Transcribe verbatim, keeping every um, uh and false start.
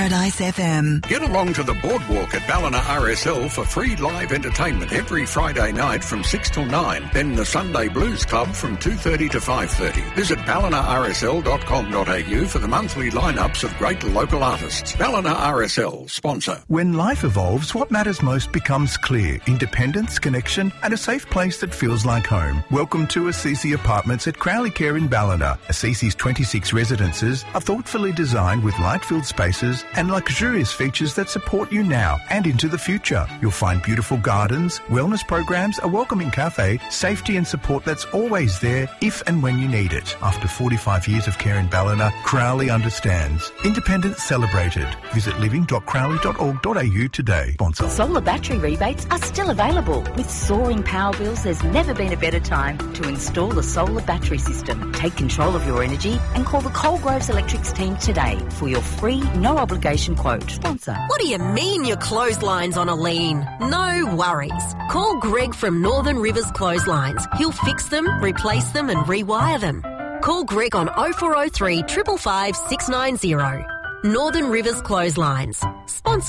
Paradise F M. Get along to the boardwalk at Ballina R S L for free live entertainment every Friday night from six till nine. Then the Sunday Blues Club from two thirty to five thirty. Visit ballina r s l dot com dot a u for the monthly lineups of great local artists. Ballina R S L, sponsor. When life evolves, what matters most becomes clear. Independence, connection and a safe place that feels like home. Welcome to Assisi Apartments at Crowley Care in Ballina. Assisi's twenty-six residences are thoughtfully designed with light-filled spaces and luxurious features that support you now and into the future. You'll find beautiful gardens, wellness programs, a welcoming cafe, safety and support that's always there if and when you need it. After forty-five years of care in Ballina, Crowley understands. Independence celebrated. Visit living dot crowley dot org dot a u today. Sponsor. Solar battery rebates are still available. With soaring power bills, there's never been a better time to install a solar battery system. Take control of your energy and call the Coalgroves Electrics team today for your free, no-obligation quote. Sponsor. What do you mean your clothesline's on a lean? No worries. Call Greg from Northern Rivers Clotheslines. He'll fix them, replace them and rewire them. Call Greg on oh four oh three, five five five, six nine zero. Northern Rivers Clotheslines. Sponsor.